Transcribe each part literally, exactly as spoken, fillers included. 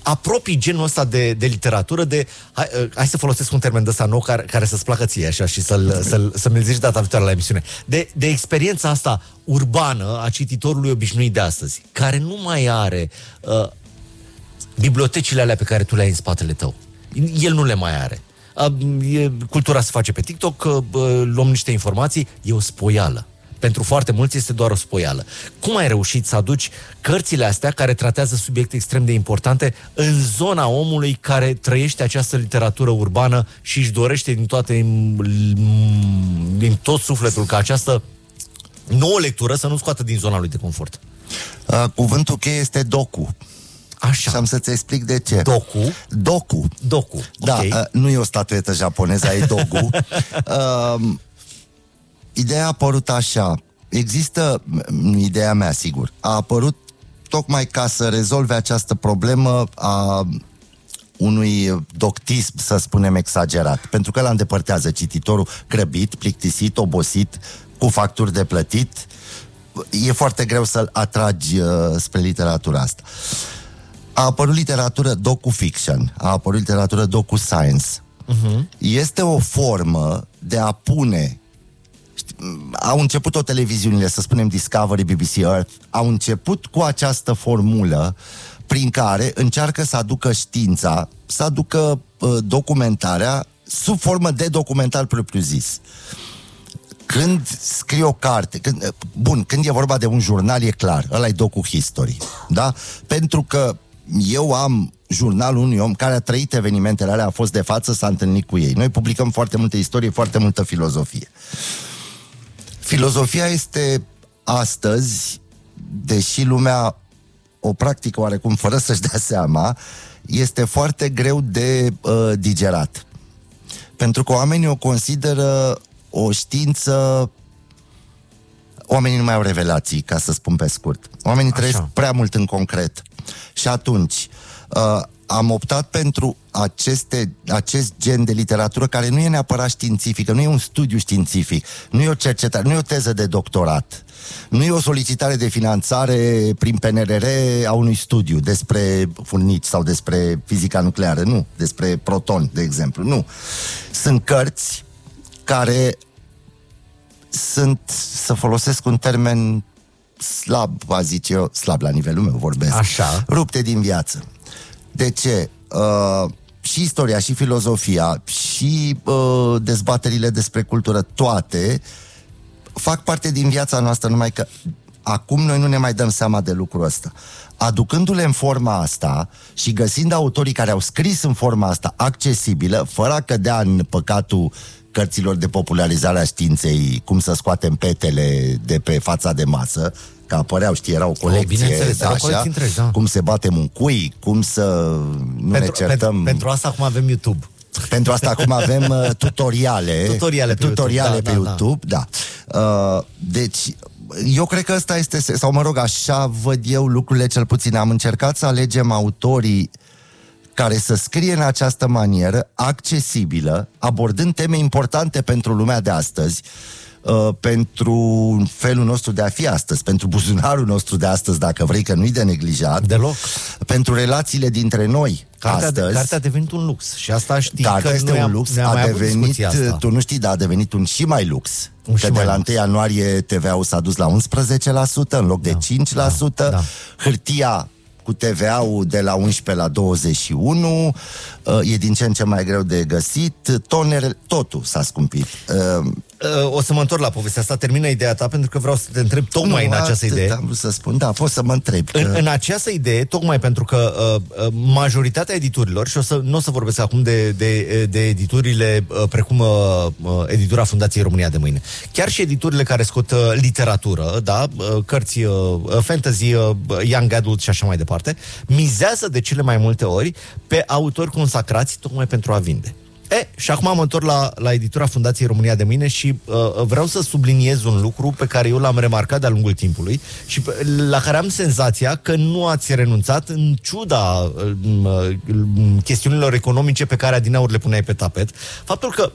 apropii genul ăsta de, de literatură, de, hai, hai să folosesc un termen de ăsta nou care, care să-ți placă ție așa și să-l, să-l, să-mi zici data viitoare la emisiune, de, de experiența asta urbană a cititorului obișnuit de astăzi, care nu mai are uh, bibliotecile alea pe care tu le ai în spatele tău. El nu le mai are. Uh, e, cultura se face pe TikTok, uh, luăm niște informații, e o spoială. Pentru foarte mulți este doar o spoială. Cum ai reușit să aduci cărțile astea care tratează subiecte extrem de importante în zona omului care trăiește această literatură urbană și își dorește din toate, din tot sufletul ca această nouă lectură să nu scoată din zona lui de confort? Uh, cuvântul cheie este docu. Așa. Și am să-ți explic de ce. Docu? Docu. Docu, Da, okay. uh, nu e o statuetă japoneză, e docu. uh, Ideea a apărut așa. Există, ideea mea, sigur, a apărut tocmai ca să rezolve această problemă a unui doctism, să spunem, exagerat. Pentru că ăla îndepărtează cititorul grăbit, plictisit, obosit, cu facturi de plătit. E foarte greu să-l atragi uh, spre literatura asta. A apărut literatură docu-fiction, a apărut literatură docu-science. Uh-huh. Este o formă de a pune... Au început o televiziunile, să spunem Discovery, B B C Earth, au început cu această formulă prin care încearcă să aducă știința, să aducă uh, documentarea sub formă de documentar propriu-zis. Când scrii o carte, când, bun, când e vorba de un jurnal, e clar, ăla e docu-history, da? Pentru că eu am jurnalul unui om care a trăit evenimentele alea, a fost de față, s-a întâlnit cu ei. Noi publicăm foarte multă istorie, foarte multă filozofie. Filozofia este astăzi, deși lumea o practică oarecum fără să-și dea seama, este foarte greu de uh, digerat. Pentru că oamenii o consideră o știință... Oamenii nu mai au revelații, ca să spun pe scurt. Oamenii Așa. trăiesc prea mult în concret. Și atunci... Uh, am optat pentru aceste, acest gen de literatură care nu e neapărat științifică, nu e un studiu științific, nu e o cercetare, nu e o teză de doctorat, nu e o solicitare de finanțare prin P N R R a unui studiu despre furnici sau despre fizica nucleară, nu, despre protoni, de exemplu, nu. Sunt cărți care sunt, să folosesc un termen slab, a zice eu, slab la nivelul meu vorbesc, Așa. rupte din viață. De ce? Uh, și istoria, și filozofia, și uh, dezbaterile despre cultură, toate fac parte din viața noastră, numai că acum noi nu ne mai dăm seama de lucrul ăsta. Aducându-le în forma asta și găsind autorii care au scris în forma asta accesibilă, fără a cădea în păcatul cărților de popularizare a științei, cum să scoatem petele de pe fața de masă, că apăreau, știi, era o colecție, oh, da, așa, întregi, da. Cum se batem un cui, cum să nu pentru, ne certăm. Pentru, pentru asta acum avem YouTube. Pentru asta acum avem uh, tutoriale. Tutoriale pe tutoriale YouTube, pe da, YouTube, da. da. Uh, deci, eu cred că ăsta este, sau mă rog, așa văd eu lucrurile cel puțin. Am încercat să alegem autorii care să scrie în această manieră, accesibilă, abordând teme importante pentru lumea de astăzi, Uh, pentru felul nostru de a fi astăzi, pentru buzunarul nostru de astăzi, dacă vrei, că nu-i de neglijat. Deloc. Pentru relațiile dintre noi cartea astăzi. De, cartea a devenit un lux și asta știi. Cartea că este un am, lux, a devenit, tu nu știi, dar a devenit un și mai lux. Un că de la întâi ianuarie T V A-ul s-a dus la unsprezece la sută în loc de da, cinci la sută. Da, da. Hârtia cu T V A-ul de la unsprezece la douăzeci și unu, uh, e din ce în ce mai greu de găsit, tonere, totul s-a scumpit. Uh, uh, o să mă întorc la povestea asta, termină ideea ta, pentru că vreau să te întreb tocmai nu, în această idee. Am vrut să spun, da, poți să mă întreb. Că... În, în această idee, tocmai pentru că uh, majoritatea editurilor, și o să, nu o să vorbesc acum de, de, de editurile uh, precum uh, editura Fundației România de Mâine, chiar și editurile care scot uh, literatură, da, uh, cărți uh, fantasy, uh, young adult și așa mai departe, mizează de cele mai multe ori pe autori consacrați tocmai pentru a vinde. E, și acum mă întorc la, la editura Fundației România de Mâine și uh, vreau să subliniez un lucru pe care eu l-am remarcat de-a lungul timpului și pe, la care am senzația că nu ați renunțat în ciuda uh, uh, chestiunilor economice pe care adineauri le puneai pe tapet. Faptul că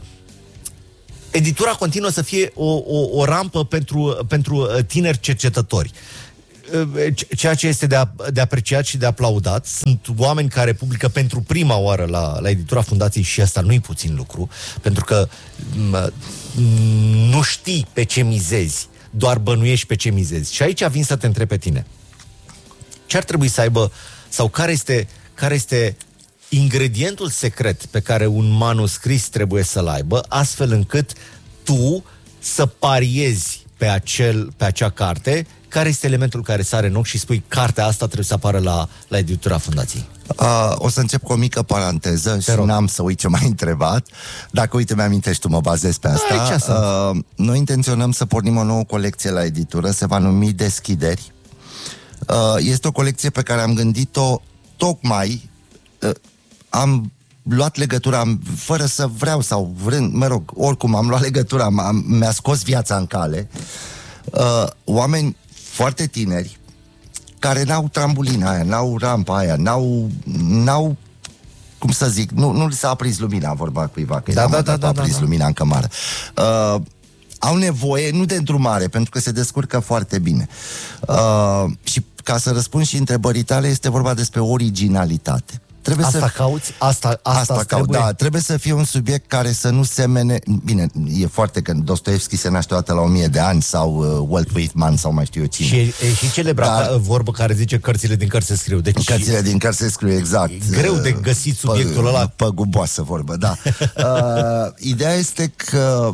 editura continuă să fie o, o, o rampă pentru, pentru tineri cercetători. ceea ce este de, a, de apreciat și de aplaudat. Sunt oameni care publică pentru prima oară la, la editura Fundației și asta nu-i puțin lucru, pentru că m- nu știi pe ce mizezi, doar bănuiești pe ce mizezi. Și aici vin să te întreb pe tine. Ce ar trebui să aibă, sau care este, care este ingredientul secret pe care un manuscris trebuie să-l aibă, astfel încât tu să pariezi pe, acel, pe acea carte, care este elementul care sare în ochi și spui cartea asta trebuie să apară la, la editura Fundației? Uh, o să încep cu o mică paranteză și n-am să uit ce m-ai întrebat. Dacă, uite, mi-amintești, tu mă bazezi pe asta. Uh, noi intenționăm să pornim o nouă colecție la editură, se va numi Deschideri. Uh, este o colecție pe care am gândit-o tocmai, uh, am luat legătura, fără să vreau sau vrând, mă rog, oricum am luat legătura, am, mi-a scos viața în cale. Uh, oameni foarte tineri, care n-au trambolina aia, n-au rampa aia, n-au, n-au cum să zic, nu, nu li s-a aprins lumina, vorba cuiva, că da, da, da, da, a aprins da, da. lumina în cămară. Uh, au nevoie, nu de îndrumare, pentru că se descurcă foarte bine. Uh, și ca să răspund și întrebării tale, este vorba despre originalitate. Trebuie asta să... cauți? Asta, asta, asta caut, trebuie? da. Trebuie să fie un subiect care să nu semene... Bine, e foarte că Dostoevski se naște o dată la o mie de ani sau uh, Walt Whitman sau mai știu eu cine. Și e și celebra Dar... vorbă care zice cărțile din cărți se scriu. Deci cărțile din cărți se scriu, exact. Greu de găsit subiectul pă, ăla. Păguboasă vorbă, da. uh, ideea este că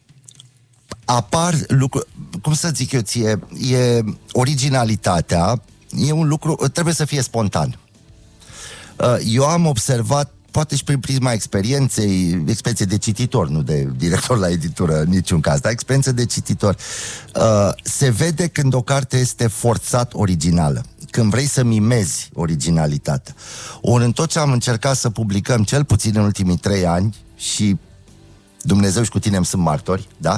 apar lucruri... Cum să zic eu ție? E originalitatea, e un lucru... Trebuie să fie spontan. Eu am observat, poate și prin prisma experienței, experiențe de cititor, nu de director la editură, în niciun caz, dar experiență de cititor. Se vede când o carte este forțat originală, când vrei să mimezi originalitatea. Ori în tot ce am încercat să publicăm, cel puțin în ultimii trei ani, și Dumnezeu și cu tine îmi sunt martori, da?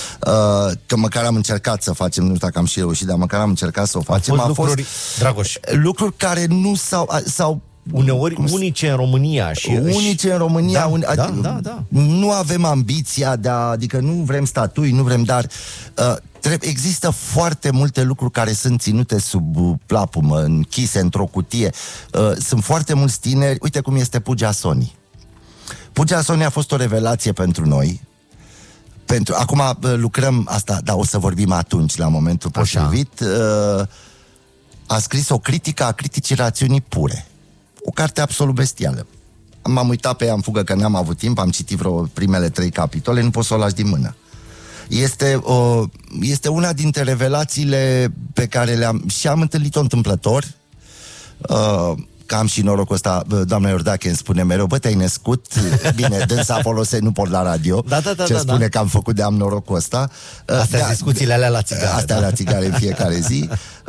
Că măcar am încercat să facem, nu știu dacă am și reușit, dar măcar am încercat să o facem. A fost lucruri, a fost Dragoș, lucruri care nu s-au... s-au uneori unice în România și unice în România, da, un, da, da, da. Nu avem ambiția de a, adică nu vrem statui, nu vrem, dar uh, trebuie, există foarte multe lucruri care sunt ținute sub plapumă, închise într-o cutie. Uh, sunt foarte mulți tineri, uite cum este Pugea Sony. Pugea Sony a fost o revelație pentru noi. Pentru, acum uh, lucrăm asta, dar o să vorbim atunci, la momentul potrivit. Uh, a scris o critică a criticii rațiunii pure. O carte absolut bestială. M-am uitat pe ea în fugă că n-am avut timp, am citit vreo primele trei capitole, nu pot să o lași din mână. Este, o, este una dintre revelațiile pe care le-am... și am întâlnit-o întâmplător, uh, că am și norocul ăsta, doamna Iordache îmi spune mereu, bă, te-ai născut, bine, dânsa folosesc, nu pot la radio, da, da, da, ce da, spune da. Că am făcut de am norocul ăsta. Astea da, discuțiile alea la țigare. Astea da. la țigare în fiecare zi.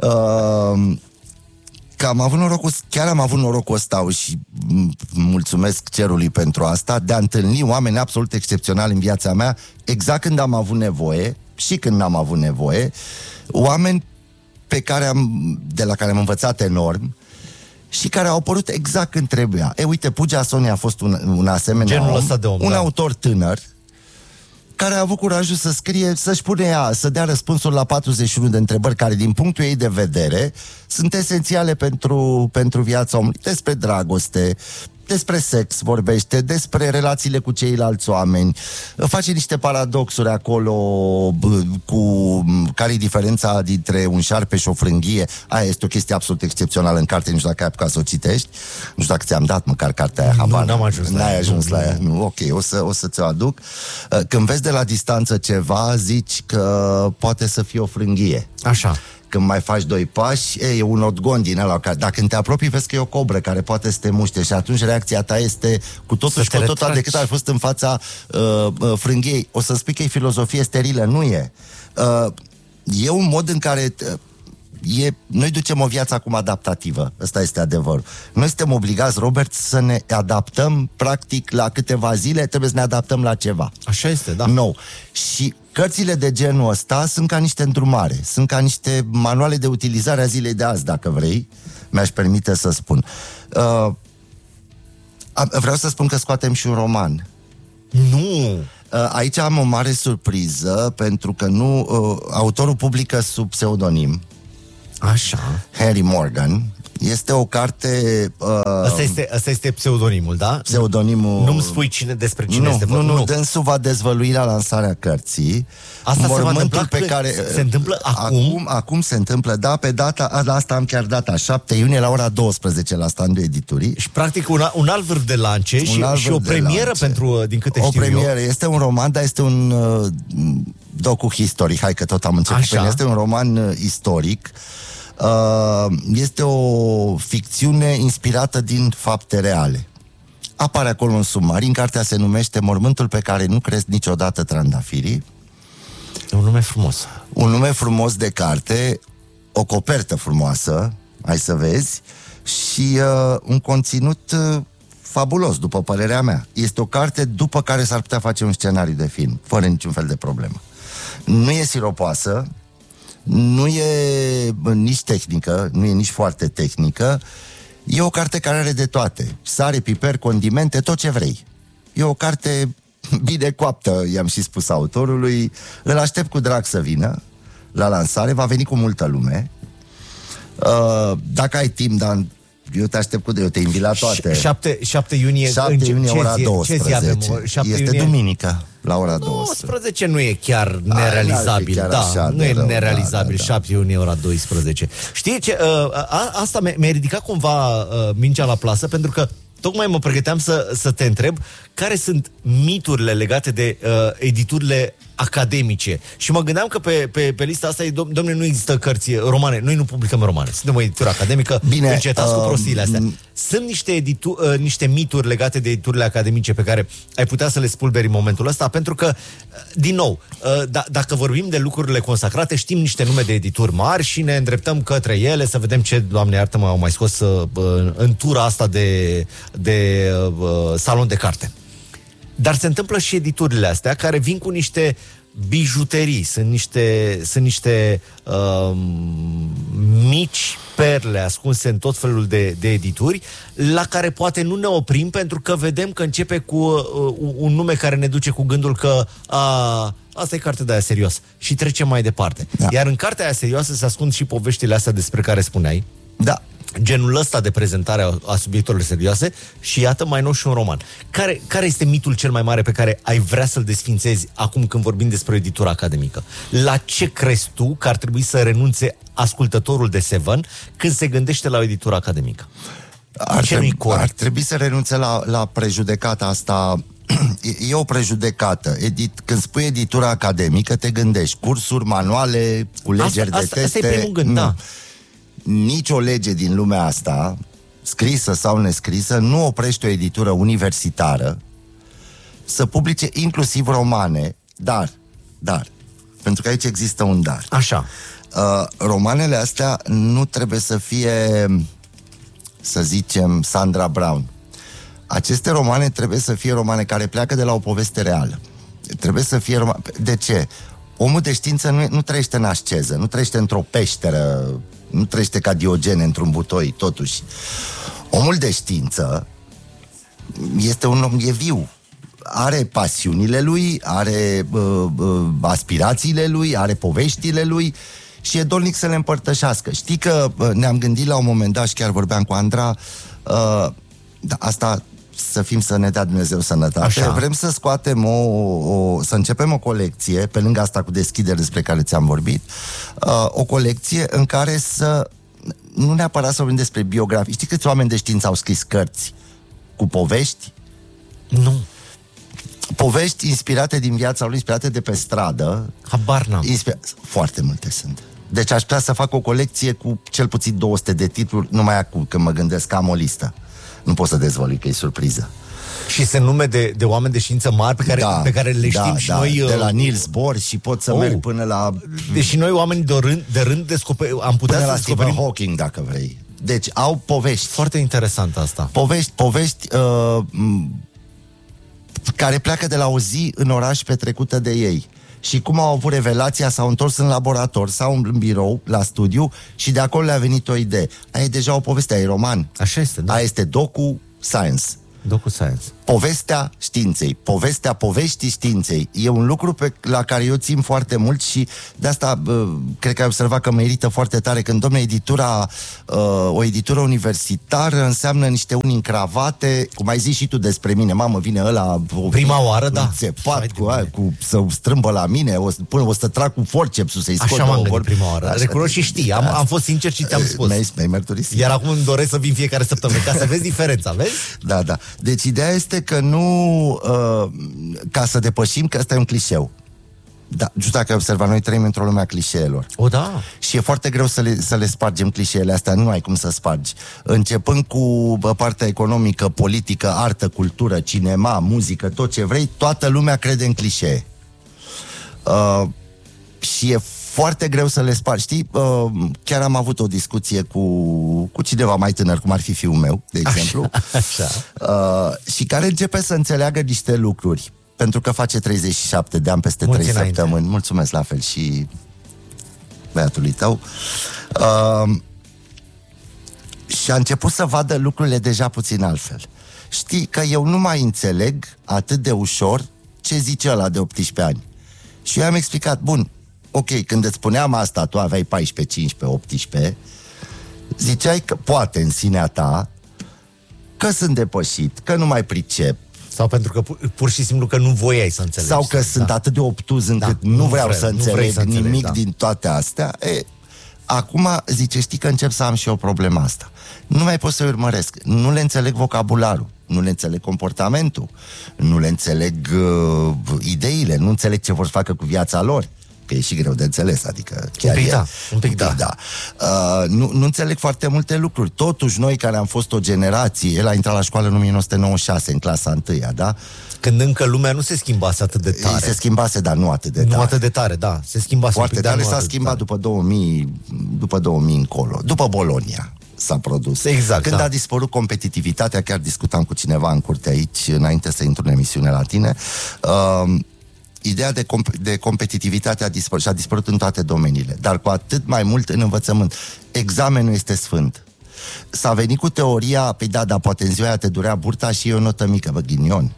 Uh, Că am avut norocul, chiar am avut norocul ăsta și mulțumesc cerului pentru asta, de a întâlni oameni absolut excepționali în viața mea, exact când am avut nevoie și când n-am avut nevoie, oameni pe care am, de la care am învățat enorm și care au apărut exact când trebuia. E, uite, Pugea Sony a fost un, un asemenea genul om, ăsta de om, un da. autor tânăr, care a avut curajul să scrie, să-și pune ea, să dea răspunsuri la patruzeci și unu de întrebări care, din punctul ei de vedere, sunt esențiale pentru, pentru viața omului. Despre dragoste, despre sex vorbește, despre relațiile cu ceilalți oameni, face niște paradoxuri acolo cu care e diferența dintre un șarpe și o frânghie. Aia este o chestie absolut excepțională în carte, nu știu dacă ai apucat să o citești, nu știu dacă ți-am dat măcar cartea aia, habar. Nu, n-am ajuns la N-ai ea. ajuns nu, la ea. Nu, ok, o să, o să ți-o aduc. Când vezi de la distanță ceva, zici că poate să fie o frânghie. Așa. Când mai faci doi pași, e, e un odgon din ăla. Dacă când te apropii, vezi că e o cobră care poate să te muște și atunci reacția ta este cu totul și cu totul decât ai fost în fața uh, uh, frânghiei. O să spui că e filozofie sterilă, nu e. Uh, e un mod în care... Uh, E, noi ducem o viață acum adaptativă. Ăsta este adevărul. Noi suntem obligați, Robert, să ne adaptăm practic la câteva zile, trebuie să ne adaptăm la ceva. Așa este, da. Nou. Și cărțile de genul ăsta sunt ca niște îndrumare, sunt ca niște manuale de utilizare a zilei de azi, dacă vrei, mi-aș permite să spun. Uh, vreau să spun că scoatem și un roman. Nu! Aici am o mare surpriză, pentru că nu, uh, autorul publică sub pseudonim. Așa. Harry Morgan. Este o carte... Uh, asta, este, asta este pseudonimul, da? Pseudonimul... Nu-mi spui cine, despre cine nu, este vorba. Nu, nu, dânsul va dezvălui la lansarea cărții. Asta se va întâmpla pe care, se întâmplă acum? acum? Acum se întâmplă, da, pe data, la asta am chiar data, șapte iunie la ora douăsprezece la standul editurii. Și practic un, un alt vârf de lance și, și o premieră pentru, din câte o știu premieră, eu. Este un roman, dar este un uh, docu-historic, hai că tot am început. Așa. Este un roman uh, istoric. Uh, este o ficțiune inspirată din fapte reale. Apare acolo un submarin, cartea se numește Mormântul pe care nu cresc niciodată trandafirii. E un nume frumos. Un nume frumos de carte, o copertă frumoasă, hai să vezi, și uh, un conținut uh, fabulos, după părerea mea. Este o carte după care s-ar putea face un scenariu de film, fără niciun fel de problemă. Nu e siropoasă, nu e nici tehnică, nu e nici foarte tehnică. E o carte care are de toate. Sare, piper, condimente, tot ce vrei. E o carte bine coaptă, i-am și spus autorului. Îl aștept cu drag să vină la lansare, va veni cu multă lume. Uh, dacă ai timp, dar eu te aștept cu de eu te invit la toate. șapte iunie, șapte iunie ora douăsprezece. Este iunie? Duminică la ora douăsprezece. douăsprezece nu e chiar nerealizabil. Chiar da, nu e rău, nerealizabil. Da, da, da. șapte iunie ora douăsprezece. Știi ce? Uh, a, asta mi-a ridicat cumva uh, mingea la plasă, pentru că tocmai mă pregăteam să, să te întreb care sunt miturile legate de uh, editurile academice. Și mă gândeam că pe, pe, pe lista asta, dom- domnule, nu există cărți romane. Noi nu publicăm romane. Suntem o editură academică. Bine, încetați uh, cu prostiile astea. Sunt niște, editu- uh, niște mituri legate de editurile academice pe care ai putea să le spulberi în momentul ăsta, pentru că, uh, din nou, uh, d- dacă vorbim de lucrurile consacrate, știm niște nume de edituri mari și ne îndreptăm către ele să vedem ce, Doamne iartă-mă, au mai scos uh, în tura asta de, de uh, salon de carte. Dar se întâmplă și editurile astea care vin cu niște bijuterii, sunt niște, sunt niște uh, mici perle ascunse în tot felul de, de edituri, la care poate nu ne oprim pentru că vedem că începe cu uh, un nume care ne duce cu gândul că a, asta e carte de aia serios și trecem mai departe. Da. Iar în cartea aia serioasă se ascund și poveștile astea despre care spuneai. Da. Genul ăsta de prezentare a, a subiectelor serioase și iată mai nou și un roman. Care, care este mitul cel mai mare pe care ai vrea să-l desfințezi acum când vorbim despre o editură academică? La ce crezi tu că ar trebui să renunțe ascultătorul de Seven când se gândește la o editură academică? Ar, trebui, ar trebui să renunțe la, la prejudecata asta. E o prejudecată. Edit, când spui editura academică, te gândești cursuri, manuale, culegeri asta, de asta, teste. Asta e primul gând, nu. da. Nici o lege din lumea asta, scrisă sau nescrisă, nu oprește o editură universitară să publice inclusiv romane, dar, dar, pentru că aici există un dar. Așa. Uh, romanele astea nu trebuie să fie, să zicem, Sandra Brown. Aceste romane trebuie să fie romane care pleacă de la o poveste reală. Trebuie să fie romane... De ce? Omul de știință nu, nu trăiește în asceză, nu trăiește într-o peșteră, nu trăiește ca Diogene într-un butoi, totuși. Omul de știință este un om, e viu. Are pasiunile lui, are uh, uh, aspirațiile lui, are poveștile lui și e dornic să le împărtășească. Știi că uh, ne-am gândit la un moment dat și chiar vorbeam cu Andra, uh, da, asta să fim, să ne dea Dumnezeu sănătate. Așa. Vrem să scoatem o, o, să începem o colecție, pe lângă asta cu deschidere despre care ți-am vorbit, uh, o colecție în care să, nu neapărat să vorbim despre biografii. Știi câți oameni de știință au scris cărți cu povești? Nu. Povești inspirate din viața lui, inspirate de pe stradă. Habar n-am. Inspira... Foarte multe sunt. Deci aș putea să fac o colecție cu cel puțin două sute de titluri, numai acum, când mă gândesc că am o listă. Nu pot să dezvălui, că e surpriză. Și sunt nume de, de oameni de știință mari pe care, da, pe care le da, știm și da, noi... De la Niels Bohr și pot să oh, merg până la... Deși noi, oameni de rând, de rând descoperi, am putea până să la descoperim... Stephen Hawking, dacă vrei. Deci au povești. Foarte interesant asta. Povești, povești uh, care pleacă de la o zi în oraș petrecută de ei. Și cum au avut revelația, s-au întors în laborator sau în birou, la studiu, și de acolo le-a venit o idee. Aia e deja o poveste, aia e roman. Așa este, da. Aia este docu-science. Docu-science. povestea științei, povestea poveștii științei. E un lucru pe, la care eu țin foarte mult și de asta uh, cred că ai observat că merită foarte tare când, domne, editura, uh, o editură universitară înseamnă niște unii în cravate, cum ai zis și tu despre mine, mamă, vine ăla o, prima oară, da. Țepat, cu, aia, cu, să strâmbă la mine, o, până o să trag cu forcepsul să-i scot. Așa m-am gândit prima oară. Recunosc și știi, am, am fost sincer și ți-am spus. Mi-ai, mi-ai mărturisit. Iar acum îmi doresc să vin fiecare săptămână, ca să vezi diferența, vezi? Da, da. Deci ideea este că nu, uh, ca să depășim, că ăsta e un clișeu. Da, just dacă ai observat, noi trăim într-o lume a clișeelor. O, da. Și e foarte greu să le, să le spargem clișeele astea, nu ai cum să spargi. Începând cu bă, partea economică, politică, artă, cultură, cinema, muzică, tot ce vrei, toată lumea crede în clișee. Uh, și e foarte greu să le spargi. Știi, uh, chiar am avut o discuție cu, cu cineva mai tânăr, cum ar fi fiul meu, de exemplu, așa, așa. Uh, și care începe să înțeleagă niște lucruri, pentru că face treizeci și șapte de ani peste Mulți trei înainte. săptămâni. Mulțumesc la fel și băiatului tău. Uh, și a început să vadă lucrurile deja puțin altfel. Știi că eu nu mai înțeleg atât de ușor ce zice ăla de optsprezece ani. Și eu am explicat, bun, ok, când îți spuneam asta, tu aveai paisprezece, cincisprezece, optsprezece, ziceai că poate în sinea ta că sunt depășit, că nu mai pricep. Sau pentru că pur, pur și simplu că nu voiai să înțelegi. Sau că da. sunt atât de obtuz încât Da, nu, nu vreau vrei, să nu înțeleg vrei să înțelegi, nimic da. din toate astea. E, acum, zice, știi că încep să am și eu problema asta. Nu mai pot să-i urmăresc. Nu le înțeleg vocabularul, nu le înțeleg comportamentul, nu le înțeleg uh, ideile, nu înțeleg ce vor să facă cu viața lor. Că e și greu de înțeles, adică chiar un pic e. da, un pic, un pic da. da. Uh, nu, nu înțeleg foarte multe lucruri. Totuși, noi care am fost o generație, el a intrat la școală în o mie nouă sute nouăzeci și șase, în clasa întâia, da? Când încă lumea nu se schimbase atât de tare. Se schimbase, dar nu atât de tare. Nu atât de tare, da. Se schimbase foarte un pic, tare, dar nu s-a atât de schimbat tare. după două mii, după două mii încolo, după Bologna s-a produs. Exact, Când da. a dispărut competitivitatea, chiar discutam cu cineva în curte aici, înainte să intru în emisiune la tine, uh, ideea de, comp- de competitivitate a dispărut și a dispărut în toate domeniile, dar cu atât mai mult în învățământ. Examenul este sfânt. S-a venit cu teoria, păi da, dar poate în ziua aia te durea burta și e o notă mică, bă, ghinion.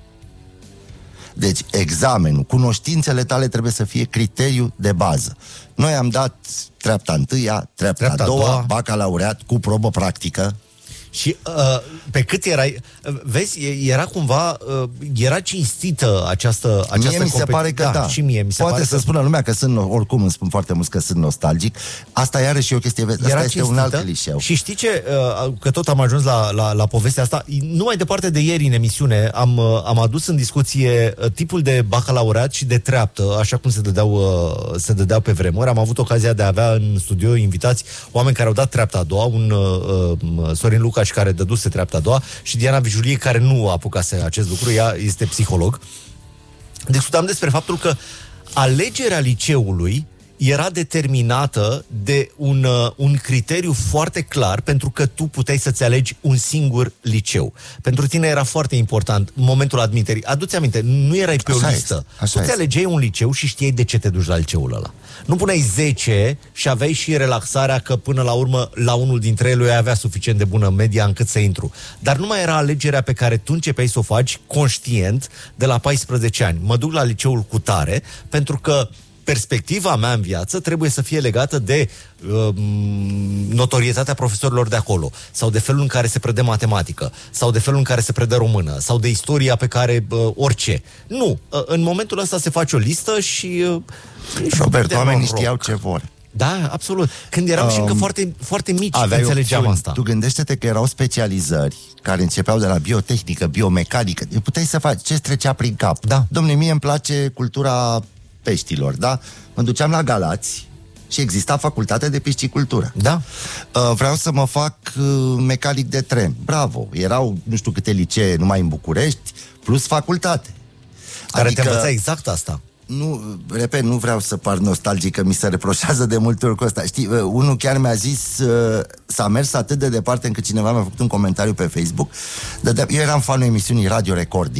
Deci, examenul, cunoștințele tale trebuie să fie criteriu de bază. Noi am dat treapta întâia, treapta, Treapta a doua, a doua, bacalaureat cu probă practică. Și uh, pe cât erai, uh, vezi, era cumva, uh, era cinstită această, această Mie mi se competi- pare că da, da. Și mie mi se poate pare să că spună lumea că sunt, oricum îmi spun foarte mulți că sunt nostalgic. Asta iarăși e o chestie, asta era este un alt clișeu. Și știi ce, uh, că tot am ajuns la, la, la povestea asta, nu mai departe de ieri în emisiune am, uh, am adus în discuție uh, tipul de bacalaureat și de treaptă, așa cum se dădeau, uh, se dădeau pe vremuri. Am avut ocazia de a avea în studio invitați oameni care au dat treapta a doua, un uh, uh, Sorin Lucaș care dăduse treapta a doua și Diana Vijulie care nu apucase acest lucru, ea este psiholog. Discutam despre faptul că alegerea liceului era determinată de un, uh, un criteriu foarte clar, pentru că tu puteai să-ți alegi un singur liceu. Pentru tine era foarte important în momentul admiterii. Adu-ți aminte, nu erai pe Așa o este, listă. așa Tu ți este. alegeai un liceu și știai de ce te duci la liceul ăla. Nu puneai zece și aveai și relaxarea că până la urmă la unul dintre ele avea suficient de bună media încât să intru. Dar nu mai era alegerea pe care tu începeai să o faci conștient de la paisprezece ani. Mă duc la liceul cutare pentru că perspectiva mea în viață trebuie să fie legată de uh, notorietatea profesorilor de acolo, sau de felul în care se predă matematică, sau de felul în care se predă română, sau de istoria pe care uh, orice. Nu, uh, în momentul ăsta se face o listă și... Uh, Robert, de oamenii noroc. știau ce vor. Da, absolut. Când eram um, și încă foarte, foarte mici, Aveai înțelegeam opțiuni. asta. Tu gândește-te că erau specializări care începeau de la biotehnică, biomecanică. Puteai să faci ce trecea prin cap. Da. Dom'le, mie îmi place cultura peștilor, da? Mă duceam la Galați și exista facultatea de piscicultură. Da. Uh, vreau să mă fac uh, mecanic de tren. Bravo! Erau nu știu câte licee numai în București, plus facultate. Care Adică- te învăța exact asta. Nu, repet, nu vreau să par nostalgic, că mi se reproșează de multe ori cu asta. Știi, uh, unul chiar mi-a zis, uh, s-a mers atât de departe încât cineva mi-a făcut un comentariu pe Facebook. De, de, eu eram fanul emisiunii Radio Recording.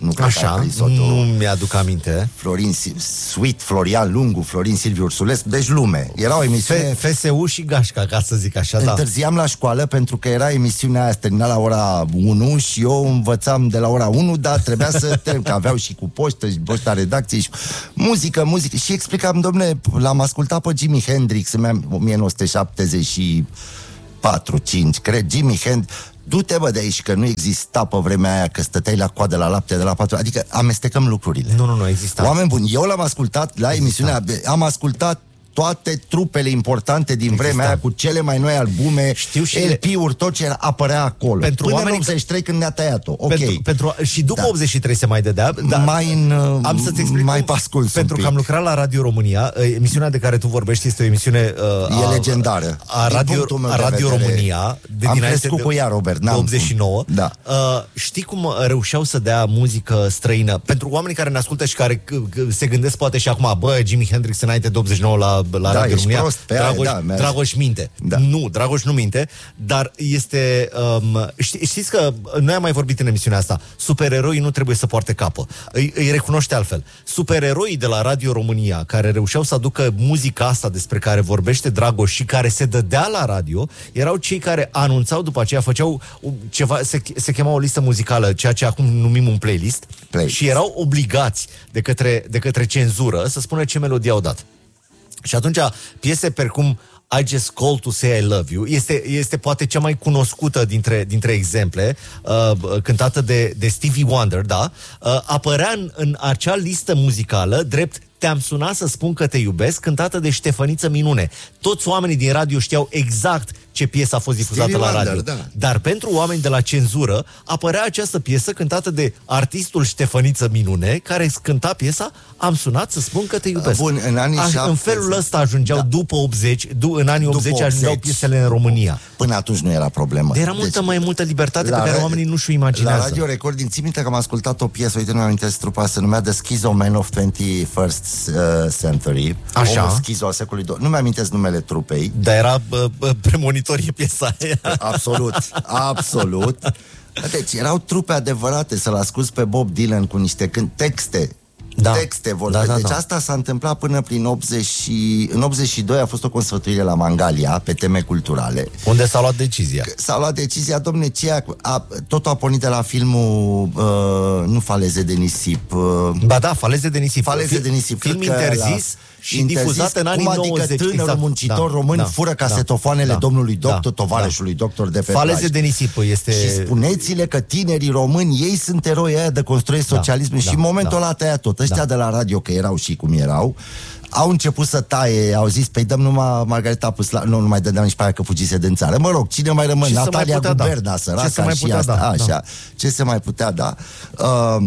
Nu cred că ai Așa, prins-o tu. nu mi-aduc aminte. Florin, Sweet, Florian Lungu, Florin Silviu Ursulescu, deci lume. Era o emisiune... F S U și Gașca, ca să zic așa, da. Întârziam la școală pentru că era emisiunea aia, termina la ora unu și eu învățam de la ora unu, dar trebuia să termin, că aveau și cu poștă, și poșta redacției și muzică, muzică. Și explicam, domnule, l-am ascultat pe Jimi Hendrix în o mie nouă sute șaptezeci și patru cinci, cred, Jimi Hendrix. Du-te, bă, de aici, că nu exista pe vremea aia, că stăteai la coadă la lapte de la patru. Adică amestecăm lucrurile. Nu, nu, nu, exista. Oameni buni, eu l-am ascultat la emisiunea, am ascultat toate trupele importante din exista. Vremea aia, cu cele mai noi albume, știu și L P-uri, tot ce era, apărea acolo. Pentru până oamenii... în optzeci și trei când ne-a tăiat-o. Ok. Pentru, pentru, și după da. optzeci și trei se mai dădea, dar mai în, am să-ți explic mai cum, pascuns pentru că am lucrat la Radio România. Emisiunea de care tu vorbești este o emisiune uh, e legendară. A, a Radio, a Radio România de am crescut de, cu ea, Robert, n-am optzeci și nouă. Da. Uh, știi cum reușeau să dea muzică străină? Pentru oamenii care ne ascultă și care se gândesc poate și acum, bă, Jimi Hendrix înainte de optzeci și nouă la, la da, Radio România. Prost, pe Dragoș, aia, da, Dragoș minte. Da. Nu, Dragoș nu minte, dar este... Um, ști, știți că noi am mai vorbit în emisiunea asta, supereroii nu trebuie să poarte capă. Îi, îi recunoște altfel. Supereroii de la Radio România, care reușeau să aducă muzica asta despre care vorbește Dragoș și care se dădea la radio, erau cei care anunțau după aceea, făceau ceva, se, se chema o listă muzicală, ceea ce acum numim un playlist, playlist. Și erau obligați de către, de către cenzură să spună ce melodie au dat. Și atunci piese precum I Just Called to Say I Love You este, este poate cea mai cunoscută dintre, dintre exemple, uh, cântată de, de Stevie Wonder, da? Uh, apărea în, în acea listă muzicală drept Te-am sunat să spun că te iubesc, cântată de Ștefăniță Minune. Toți oamenii din radio știau exact ce piesă a fost difuzată Stevie la radio. Wonder, da. Dar pentru oameni de la cenzură apărea această piesă cântată de artistul Ștefăniță Minune, care cânta piesa Am sunat să spun că te iubesc. Bun, în anii A, șaptezeci. În felul ăsta ajungeau da. după optzeci, du, în anii optzeci, optzeci ajungeau piesele în România. Până atunci nu era problemă. Dar era multă deci, mai multă libertate pe care oamenii nu și-o imaginează. La Radio Recording, ții minte că am ascultat o piesă, uite, nu mi-am amintesc trupa, se numea The Schizo Man of twenty-first uh, Century. Așa. Omul schizo al secolului doi. Nu mi-am amintesc numele trupei. Dar era uh, uh, premonitorie piesa aia. Absolut, absolut. Deci erau trupe adevărate, să-l asculți pe Bob Dylan cu niște cânt, texte. Da. Texte vorbe. Da, da, deci da. Asta s-a întâmplat până prin optzeci și... În optzeci și doi a fost o consfătuire la Mangalia pe teme culturale. Unde s-a luat decizia? S-a luat decizia, domne, ce a, totul a pornit de la filmul uh, nu Faleze de nisip. Uh, ba da, Faleze de nisip. Faleze de nisip. Film interzis și interzis, difuzat în anii nouăzeci. Cum adică tânărul exact. muncitor da, român da, fură casetofoanele da, domnului doctor, da, tovarășului da. doctor de pe Faleze plaj. de nisip este... Și spuneți-le că tinerii români, ei sunt eroi aia de construiesc da, socialismul da, și în momentul ăla da, tăia tot. Ăștia da. de la radio, că erau și cum erau, au început să taie, au zis, păi dăm numai Margareta Pâsla, nu, nu mai dădeam nici pe aia că fugise din țară. Mă rog, cine mai rămân? Natalia Guberna, da. săraca și putea, asta, da, așa. Da. Ce se mai putea, da. Uh,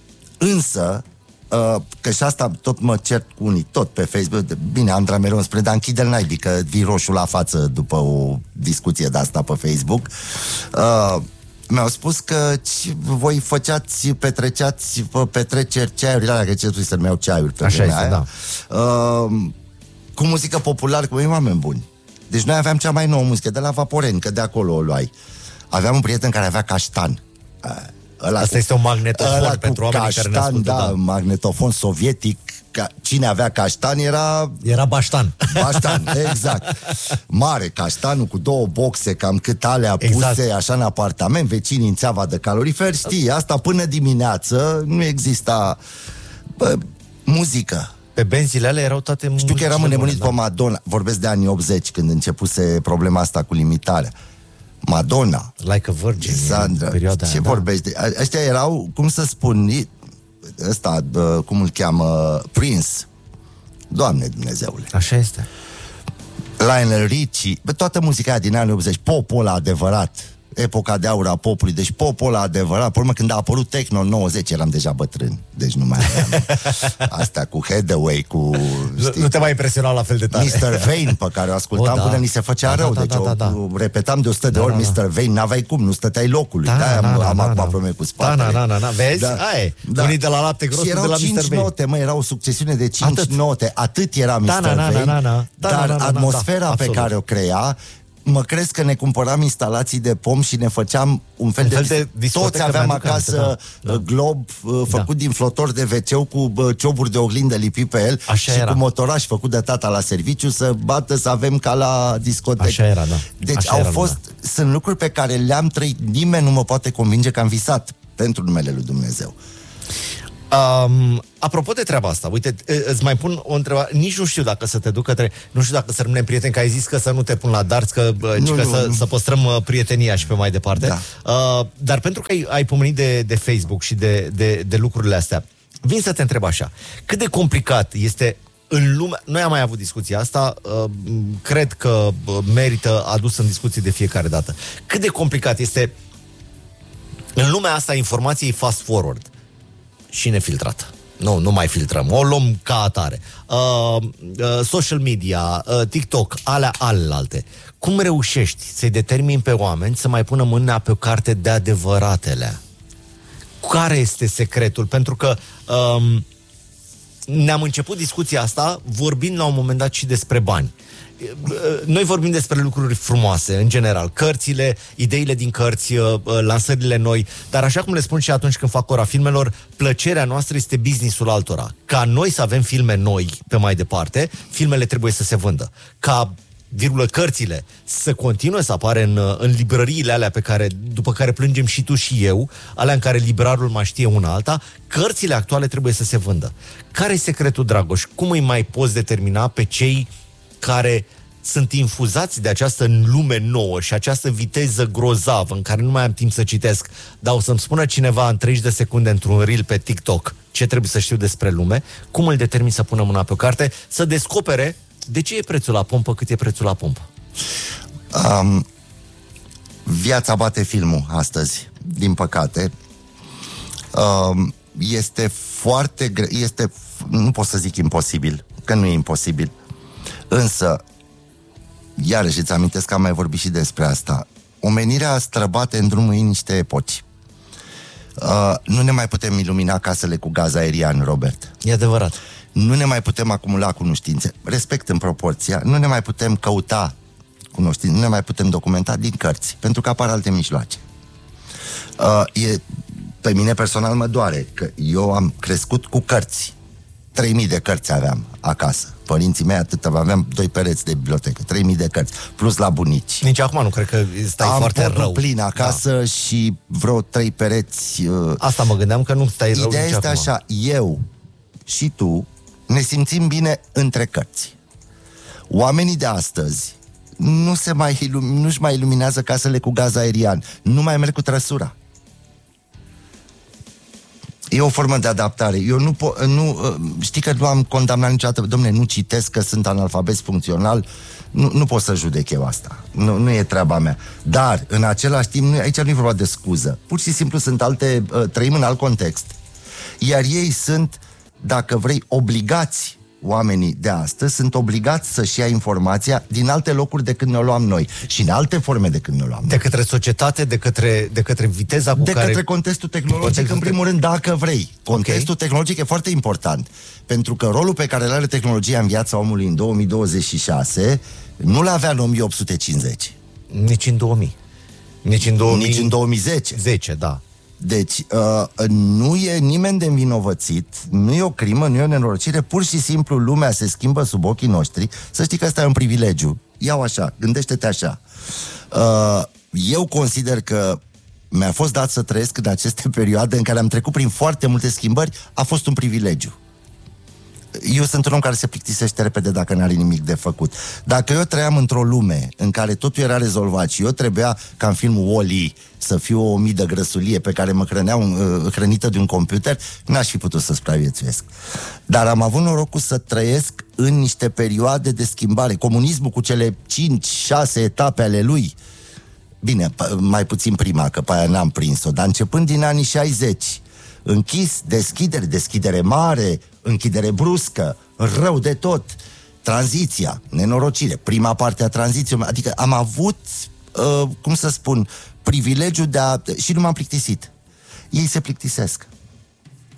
însă, Uh, că și asta tot mă cert cu unii, tot pe Facebook. Bine, Andra mereu îmi spune, dar închide-l naibii, că vii roșu la față după o discuție de asta pe Facebook. Uh, mi-au spus că voi făceați, petreceați petreceri, ceaiuri, alea, că ce trebuie să numeau ceaiuri pe așa este, aia. da. Uh, cu muzică populară, cu oameni buni. Deci noi aveam cea mai nouă muzică, de la Vaporeni, că de acolo o luai. Aveam un prieten care avea caștan. Uh, Ăla Asta cu, este un magnetofon pentru oamenii caștan, care ne ascultă. Da, da, magnetofon sovietic. Ca, cine avea caștan era... Era Baștan. Baștan, exact. Mare caștanul cu două boxe, cam cât alea exact. puse așa în apartament, vecinii în țeava de calorifer. Știi, asta până dimineață nu exista bă, muzică. Pe benzile alea erau toate muzici. Știu că eram înnebunit da. pe Madonna. Vorbesc de anii optzeci, când începuse problema asta cu limitarea. Madonna, Like a Virgin, Sandra, ce aia, vorbești? Da. Ăștia erau, cum să spun, ăsta, cum îl cheamă, Prince. Doamne Dumnezeule. Așa este. Lionel Richie, toată muzica aia din anii optzeci, popul ăla adevărat, epoca de aur a popului, deci popul ăla adevărat. Pe urmă, când a apărut techno în nouăzeci, eram deja bătrân, deci nu mai aveam asta cu Hathaway, cu... Știi, nu te mai impresiona la fel de tare. mister Vane, pe care o ascultam o, da. până ni se făcea da, rău, da, deci da, da, da. o repetam de o sută de ori da, mister Vane, n-aveai cum, nu stăteai locului, da, da, am, da, am da, acum da. probleme cu spatele. Da, da, da, da. Vezi? Da. Aia, da. Unii de la lapte gros, de la mister Vane. note, mă, era o succesiune de cinci note, atât era mister da, Vane, da, da, da, da. dar da, da, atmosfera da, da, pe care o crea mă crezi că ne cumpăram instalații de pom și ne făceam un fel, un de, fel de discotecă. Toți aveam acasă da, da. glob făcut da. din flotor de ve ce cu cioburi de oglindă lipit pe el. Așa și era. Cu motoraș făcut de tata la serviciu să bată, să avem ca la discotecă. Așa era, da. Deci Așa au era fost, lumea. Sunt lucruri pe care le-am trăit. Nimeni nu mă poate convinge că am visat pentru numele lui Dumnezeu. Um, apropo de treaba asta, uite, îți mai pun o întrebare. Nici nu știu dacă să te duc către, nu știu dacă să rămânem prieteni, că ai zis că să nu te pun la darți, că, nu, că nu, să, nu. să păstrăm prietenia și pe mai departe. Da. Uh, dar pentru că ai, ai pomenit de, de Facebook și de, de, de lucrurile astea, vin să te întreb așa, cât de complicat este în lume, noi am mai avut discuția asta, uh, cred că merită adus în discuții de fiecare dată. Cât de complicat este în lumea asta informației fast forward și nefiltrată. Nu, nu mai filtrăm. O luăm ca atare. Uh, uh, social media, uh, TikTok, alea alelalte. Cum reușești să-i determini pe oameni să mai pună mâna pe o carte de adevăratele? Care este secretul? Pentru că um, ne-am început discuția asta vorbind la un moment dat și despre bani. Noi vorbim despre lucruri frumoase, în general, cărțile, ideile din cărți, lansările noi, dar așa cum le spun și atunci când fac ora filmelor, plăcerea noastră este businessul altora. Ca noi să avem filme noi pe mai departe, filmele trebuie să se vândă. Ca virgulă, cărțile să continue să apare în, în librăriile alea pe care, după care plângem și tu și eu, alea în care librarul mai știe una alta, cărțile actuale trebuie să se vândă. Care e secretul, Dragoș? Cum îi mai poți determina pe cei care sunt infuzați de această lume nouă și această viteză grozavă în care nu mai am timp să citesc, dar o să-mi spună cineva în treizeci de secunde într-un reel pe TikTok ce trebuie să știu despre lume, cum îl determin să pună mâna pe o carte, să descopere de ce e prețul la pompă cât e prețul la pompă. Um, viața bate filmul astăzi, din păcate. Um, este foarte gre- este, nu pot să zic imposibil, că nu e imposibil. Însă, iarăși îți amintesc că am mai vorbit și despre asta. Omenirea străbate în drumul în niște epoci. Uh, nu ne mai putem ilumina casele cu gaz aerian, Robert. E adevărat. Nu ne mai putem acumula cunoștințe. Respect în proporția. Nu ne mai putem căuta cunoștințe. Nu ne mai putem documenta din cărți. Pentru că apar alte mijloace. Uh, e, pe mine personal mă doare că eu am crescut cu cărți. trei mii de cărți aveam acasă. Părinții mei atât, aveam doi pereți de bibliotecă, trei mii de cărți, plus la bunici. Nici acum nu cred că stai am foarte rău. Am plin acasă, da. Și vreo trei pereți. Uh... Asta mă gândeam că nu stai rău. Ideea este acum. Așa, eu și tu ne simțim bine între cărți. Oamenii de astăzi nu se mai ilum- nu-și mai iluminează casele cu gaz aerian, nu mai merg cu trăsura. E o formă de adaptare. Eu nu po- nu, știi că nu am condamnat niciodată, dom'le, nu citesc că sunt analfabet funcțional, nu, nu pot să judec eu asta. Nu, nu e treaba mea. Dar, în același timp, nu, aici nu e vorba de scuză. Pur și simplu sunt alte, trăim în alt context. Iar ei sunt, dacă vrei, obligați, oamenii de astăzi sunt obligați să-și ia informația din alte locuri decât ne-o luam noi și în alte forme decât ne-o luam noi. De către societate, de către, de către viteza cu de care... De către contextul tehnologic, contextul în primul te... rând, dacă vrei. Contextul okay. tehnologic e foarte important, pentru că rolul pe care îl are tehnologia în viața omului în două mii douăzeci și șase nu l-avea în o mie opt sute cincizeci. Nici în două mii. Nici în două mii... Nici în două mii zece. zece, da. Deci, uh, nu e nimeni de învinovățit, nu e o crimă, nu e o nenorocire, pur și simplu lumea se schimbă sub ochii noștri. Să știi că ăsta e un privilegiu. Iau așa, gândește-te așa. Uh, eu consider că mi-a fost dat să trăiesc în aceste perioade în care am trecut prin foarte multe schimbări, a fost un privilegiu. Eu sunt un om care se plictisește repede dacă n-are nimic de făcut. Dacă eu trăiam într-o lume în care totul era rezolvat și eu trebuia, ca în filmul Wall-E, să fiu o midă grăsulie pe care mă hrăneau uh, hrănită de un computer, n-aș fi putut să supraviețuiesc. Dar am avut norocul să trăiesc în niște perioade de schimbare. Comunismul cu cele cinci șase etape ale lui, bine, mai puțin prima, că pe aia n-am prins-o, dar începând din anii șaizeci, închis, deschidere, deschidere mare, închidere bruscă, rău de tot, tranziția, nenorocire, prima parte a tranziției, adică am avut, uh, cum să spun, privilegiul de a... și nu m-am plictisit. Ei se plictisesc.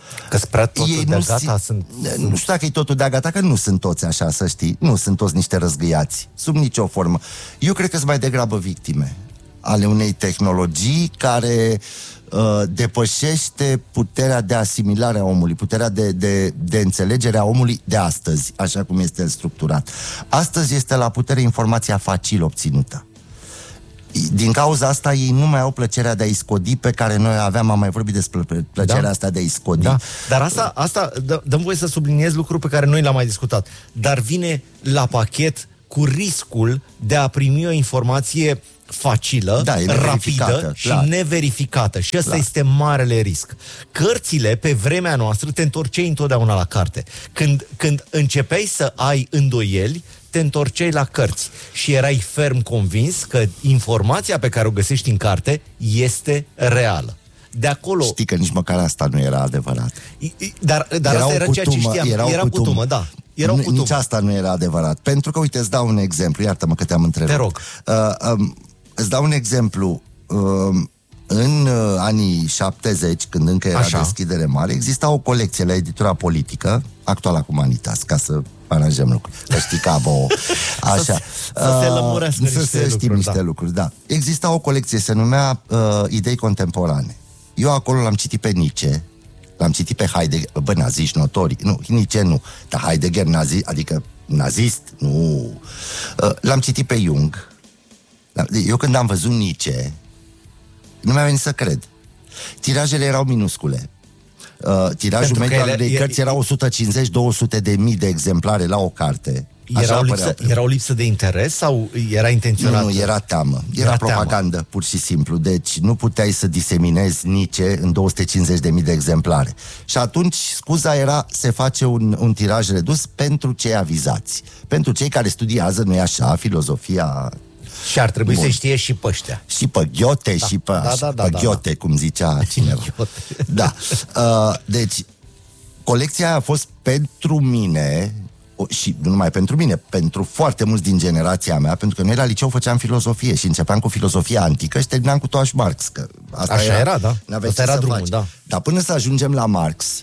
Că spre totul Ei de nu gata si- sunt... Nu știu dacă e totul de gata, că nu sunt toți așa, să știi. Nu sunt toți niște răzgâiați, sub nicio formă. Eu cred că sunt mai degrabă victime ale unei tehnologii care uh, depășește puterea de asimilare a omului, puterea de, de, de înțelegere a omului de astăzi, așa cum este structurat. Astăzi este la putere informația facil obținută. Din cauza asta ei nu mai au plăcerea de a-i scodi pe care noi aveam, am mai vorbit despre plăcerea Da. asta de a-i scodi. Da. Dar asta, asta dă, dă-mi voie să subliniez lucruri pe care noi l-am mai discutat. Dar vine la pachet cu riscul de a primi o informație facilă, Da, e neverificată, rapidă și clar. neverificată. Și ăsta Clar. este marele risc. Cărțile, pe vremea noastră, te întorceai întotdeauna la carte. Când, când începeai să ai îndoieli, te întorceai la cărți și erai ferm convins că informația pe care o găsești în carte este reală. De acolo... Știi că nici măcar asta nu era adevărat. Dar, dar Era asta o era ceea ce cutumă, știam. era o Era cutumă. cutumă, da. Era o N- cutumă. Nici asta nu era adevărat. Pentru că, uite, îți dau un exemplu. Iartă-mă că te-am întrebat. Te rog. Uh, um, îți dau un exemplu. Uh, în uh, anii șaptezeci, când încă era Așa. deschidere mare, exista o colecție la editura politică, actuala Humanitas, ca să aranjăm lucruri. Că știi că avă așa. Să- să se lămurească Să niște se știm lucruri, niște da. lucruri, da. Exista o colecție, se numea uh, Idei Contemporane. Eu acolo l-am citit pe Nietzsche, l-am citit pe Heidegger, bă, naziști notori, nu, Nietzsche nu, dar Heidegger, nazi, adică nazist, nu. Uh, l-am citit pe Jung. Eu când am văzut Nietzsche, nu mi-a venit să cred. Tirajele erau minuscule. Uh, tirajul Pentru că mediu al ele- unei e- cărți era o sută cincizeci două sute de mii de exemplare la o carte. Așa Era o, apăreau lipsă, pe- era o lipsă de interes sau era intenționat? Nu, nu, era teamă. Era, Era propagandă, teamă. pur și simplu. Deci nu puteai să diseminezi Nietzsche în două sute cincizeci de mii de exemplare. Și atunci scuza era, se face un, un tiraj redus pentru cei avizați. Pentru cei care studiază, nu-i așa, filozofia... Și ar trebui Bun. să știe și pe ăștia. Și pe Ghiote, da, și pe, da, și da, da, pe da, Ghiote, cum zicea cineva. Ghiote. Da. Uh, deci, colecția aia a fost pentru mine, o- și nu numai pentru mine, pentru foarte mulți din generația mea, pentru că noi la liceu făceam filozofie și începeam cu filozofia antică și terminam cu Toaș Marx. Că asta Așa era, da. N-aveai Asta ce era să drumul, faci. da. Dar până să ajungem la Marx,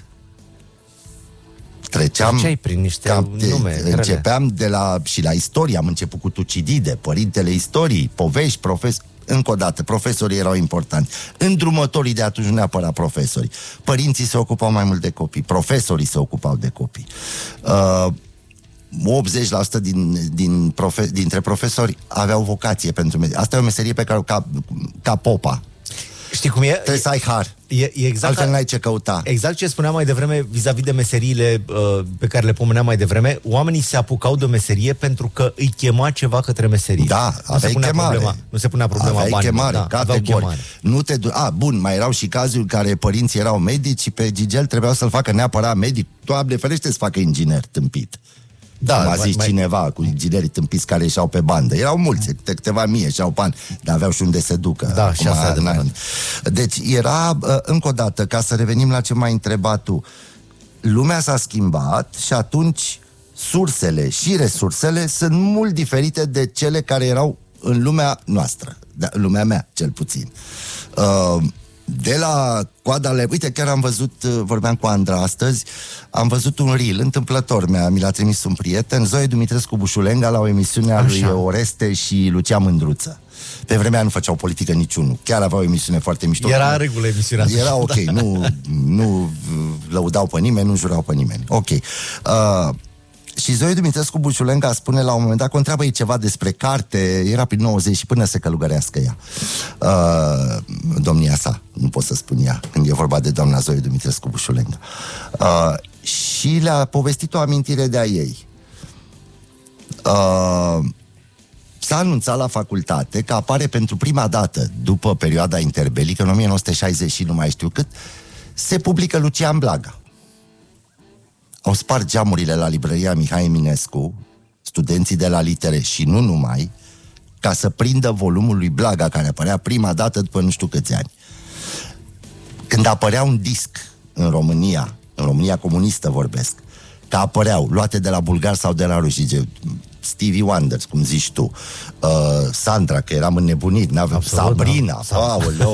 treceam... Treceai prin niște nume grele. Începeam de la... Și la istorie, am început cu Tucidide, părintele istoriei, povești, profesori. Încă o dată, profesorii erau importanti. Îndrumătorii de atunci, nu neapărat profesorii. Părinții se ocupau mai mult de copii, profesorii se ocupau de copii. Uh, optzeci la sută din, din profe- dintre profesori aveau vocație pentru meserie. Asta e o meserie pe care o ca, ca popa. Știi cum e? Trebuie să ai har. E, e exact Altfel ca- n-ai ce căuta. Exact ce spuneam mai devreme vis-a-vis de meseriile uh, pe care le pomeneam mai devreme, oamenii se apucau de o meserie pentru că îi chema ceva către meserie. Da, nu se aveai punea chemare. problema, nu se punea problema Aveai banilor, chemare, da, aveau categori. chemare. Nu te du- A, bun, mai erau și cazuri în care părinții erau medici și pe Gigel trebuiau să-l facă neapărat medic. Doamne ferește să facă inginer tâmpit. Da, Cum a mai- zis mai- cineva cu inginerii tâmpiți care ieșeau pe bandă. Erau mulți, câte câteva mii ieșeau bani, dar aveau și unde se ducă. Da, și asta e adevărat. Deci era, uh, încă o dată, ca să revenim la ce m-ai întrebat tu, lumea s-a schimbat și atunci sursele și resursele sunt mult diferite de cele care erau în lumea noastră, da, lumea mea, cel puțin. Uh, de la coada le... Uite, chiar am văzut, uh, vorbeam cu Andra astăzi, am văzut un reel, întâmplător, mi-a, mi l-a trimis un prieten, Zoe Dumitrescu Bușulenga, la o emisiune a lui Așa. Oreste și Lucia Mândruță. Pe vremea nu făceau politică niciunul. Chiar aveau o emisiune foarte mișto. Era în regulă emisiunea. Era ok, nu, nu lăudau pe nimeni, nu jurau pe nimeni. Ok. Uh, și Zoe Dumitrescu Bușulenga spune la un moment dat că o întreabă ei ceva despre carte, era prin nouăzeci și până să călugărească ea. Uh, domnia sa, nu pot să spun ea, când e vorba de doamna Zoe Dumitrescu Bușulenga. Uh, și le-a povestit o amintire de a ei. Uh, S-a anunțat la facultate că apare pentru prima dată, după perioada interbelică, în o mie nouă sute șaizeci și nu mai știu cât, se publică Lucian Blaga. Au spart geamurile la librăria Mihai Eminescu, studenții de la litere și nu numai, ca să prindă volumul lui Blaga, care apărea prima dată după nu știu câți ani. Când apărea un disc în România, în România comunistă vorbesc, că apăreau luate de la bulgari sau de la ruși, Stevie Wonder, cum zici tu, uh, Sandra, că eram înnebunit, n-aveam, Sabrina, aoleo.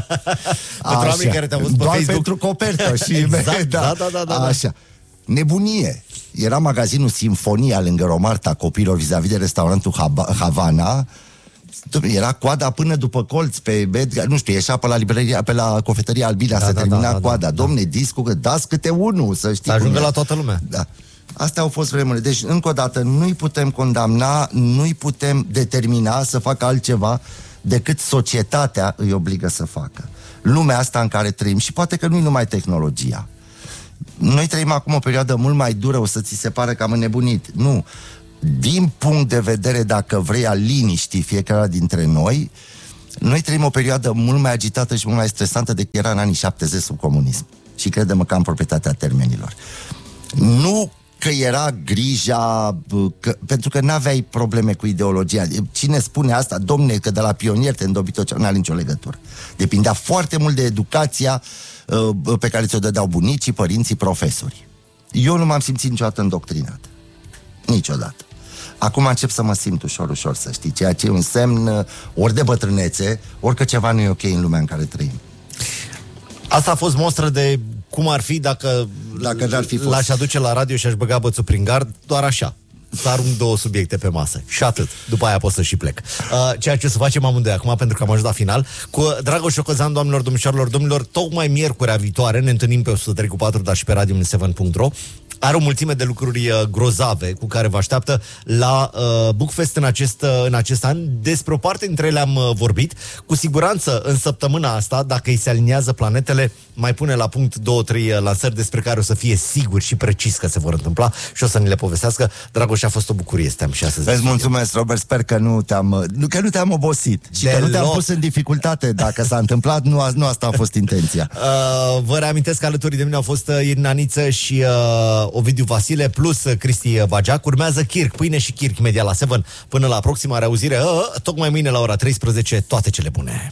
Pentru oamenii care te-au văzut pe doar Facebook. pentru copertă și Exact, da, da, da, da, da. Așa. Nebunie. Era magazinul Sinfonia lângă Romarta Copilor vis-a-vis de restaurantul Havana. Era coada până după colț pe bed, nu știu, ieșea pe la librăria, pe la cofetăria Albina, da, să da, termina da, da, coada. Da, Domne, da. discul, că dați câte unul, să știi. Să ajungă la toată lumea. Da. Astea au fost vremurile. Deci, încă o dată, nu-i putem condamna, nu-i putem determina să facă altceva decât societatea îi obligă să facă. Lumea asta în care trăim, și poate că nu-i numai tehnologia. Noi trăim acum o perioadă mult mai dură, o să ți se pare că am înnebunit. Nu. Din punct de vedere, dacă vrei, al liniștii fiecare dintre noi, noi trăim o perioadă mult mai agitată și mult mai stresantă decât era în anii șaptezeci sub comunism. Și crede-mă că am proprietatea termenilor. Nu că era grija, că, pentru că n-aveai probleme cu ideologia. Cine spune asta? Domne, că de la pionier te îndobi tot ce, n-are nicio legătură. Depindea foarte mult de educația uh, pe care ți-o dădeau bunicii, părinții, profesori. Eu nu m-am simțit niciodată îndoctrinat. Niciodată. Acum încep să mă simt ușor, ușor, să știi, ceea ce e un semn ori de bătrânețe, ori că ceva nu e ok în lumea în care trăim. Asta a fost mostră de cum ar fi dacă, dacă n-ar fi fost. L-aș aduce la radio și aș băga bățul prin gard, doar așa. Să arunc două subiecte pe masă. Și atât. După aia pot să și plec. Uh, ceea ce o să facem amândoi acum, pentru că am ajuns la final, cu Dragoș Șocăzan, doamnelor, domnișoarelor, domnilor, tocmai miercurea viitoare ne întâlnim pe o sută trei cu patru, dar și pe radio șapte punct ro. Are o mulțime de lucruri uh, grozave cu care vă așteaptă la uh, Bookfest în acest, uh, în acest an. Despre o parte dintre ele am uh, vorbit. Cu siguranță, în săptămâna asta, dacă îi se aliniază planetele, mai pune la punct două trei uh, lansări despre care o să fie sigur și precis că se vor întâmpla și o să ni le povestească. Dragoș, a fost o bucurie să te-am și astăzi. Îți mulțumesc, Robert, sper că nu te-am, nu, că nu te-am obosit și Deloc. Că nu te-am pus în dificultate. Dacă s-a întâmplat, nu, a, nu asta a fost intenția. Uh, vă reamintesc că alături de mine au fost uh, Irina Niță și uh, Ovidiu Vasile plus uh, Cristi Bageac. Urmează Chirc, pâine și Chirc imediat la șapte. Până la proxima reauzire, uh, tocmai mâine la ora treisprezece, toate cele bune.